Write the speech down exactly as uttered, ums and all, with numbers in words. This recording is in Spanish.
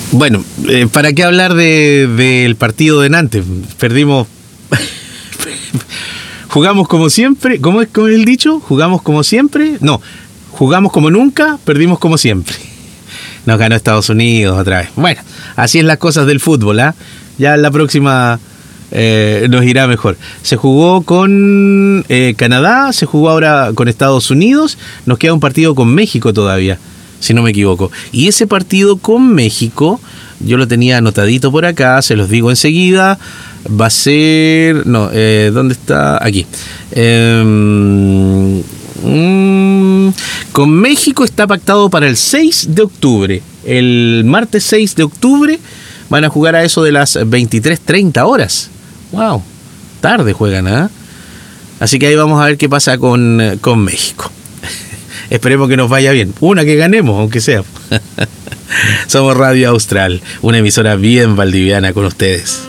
Bueno, eh, ¿para qué hablar de, del partido de Nantes? Perdimos. Jugamos como siempre. ¿Cómo es con el dicho? ¿Jugamos como siempre? No, jugamos como nunca, perdimos como siempre. Nos ganó Estados Unidos otra vez. Bueno, así es las cosas del fútbol, ¿ah? ¿eh? Ya en la próxima eh, nos irá mejor. Se jugó con eh, Canadá, se jugó ahora con Estados Unidos. Nos queda un partido con México todavía, si no me equivoco. Y ese partido con México, yo lo tenía anotadito por acá, se los digo enseguida. Va a ser... No, eh, ¿dónde está? Aquí. Eh, mm, con México está pactado para el seis de octubre. El martes seis de octubre van a jugar a eso de las veintitrés treinta horas. ¡Wow! Tarde juegan, ¿eh? Así que ahí vamos a ver qué pasa con, con México. Esperemos que nos vaya bien. Una que ganemos, aunque sea. Somos Radio Austral, una emisora bien valdiviana con ustedes.